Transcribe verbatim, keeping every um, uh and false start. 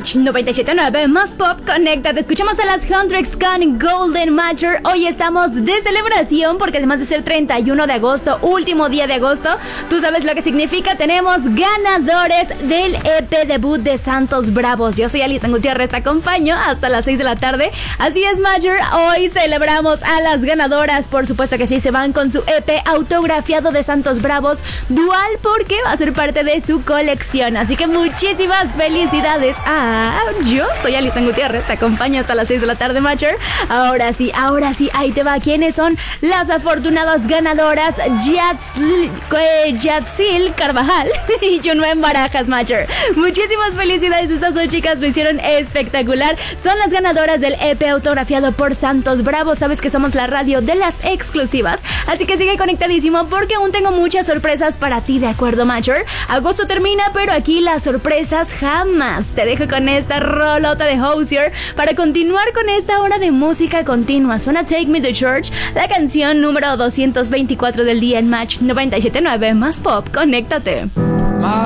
Match noventa y siete punto nueve más pop, conéctate. Escuchamos a las Huntrix con Golden Matcher. Hoy estamos de celebración porque además de ser treinta y uno de agosto, último día de agosto, tú sabes lo que significa. Tenemos ganadores del E P debut de Santos Bravos. Yo soy Alison Gutiérrez, te acompaño hasta las seis de la tarde. Así es, Matcher, hoy celebramos a las ganadoras. Por supuesto que sí, se van con su E P autografiado de Santos Bravos dual porque va a ser parte de su colección. Así que muchísimas felicidades. Ah, yo soy Alison Gutiérrez, te acompaño hasta las seis de la tarde, Matcher. Ahora sí, ahora sí, ahí te va. ¿Quiénes son las afortunadas ganadoras? Yatsil, Yatsil Carvajal y Junuen Barajas, Matcher. Muchísimas felicidades, estas dos chicas lo hicieron espectacular. Son las ganadoras del E P autografiado por Santos Bravos. Sabes que somos la radio de las exclusivas, así que sigue conectadísimo porque aún tengo muchas sorpresas para ti, ¿de acuerdo, Matcher? Agosto termina, pero aquí las sorpresas jamás. Te dejo con esta rolota de Hozier para continuar con esta hora de música continua. Suena Take Me to Church, la canción número doscientos veinticuatro del día en Match noventa y siete punto nueve más pop. Conéctate.